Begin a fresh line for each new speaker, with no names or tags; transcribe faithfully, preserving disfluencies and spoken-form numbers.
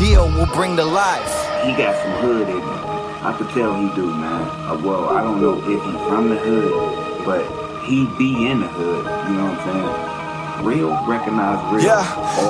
deal will bring to life.
He got some hood in him. I could tell he do, man. Uh, well, I don't know if he's from the hood, but he be in the hood. You know what I'm saying? Real, recognize real.
Yeah.